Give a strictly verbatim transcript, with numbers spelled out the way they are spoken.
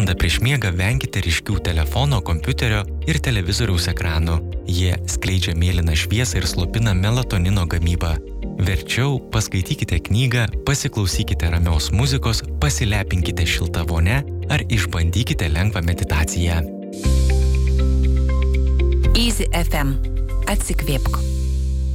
valandą prieš miegą venkite ryškių telefono, kompiuterio ir televizoriaus ekranų. Jie skleidžia mėlyną šviesą ir slopina melatonino gamybą. Verčiau paskaitykite knygą, pasiklausykite ramios muzikos, pasilepinkite šiltą vonę ar išbandykite lengvą meditaciją. Easy F M. Atsikvėpk.